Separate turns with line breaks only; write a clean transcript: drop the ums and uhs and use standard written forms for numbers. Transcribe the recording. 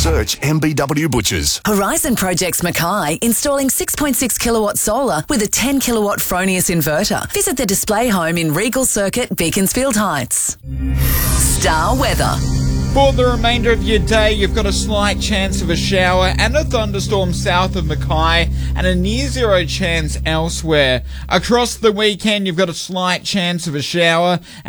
Search MBW Butchers.
Horizon Projects Mackay installing 6.6 kilowatt solar with a 10 kilowatt Fronius inverter. Visit the display home in Regal Circuit, Beaconsfield Heights. Star Weather.
For the remainder of your day, you've got a slight chance of a shower and a thunderstorm south of Mackay and a near zero chance elsewhere. Across the weekend, you've got a slight chance of a shower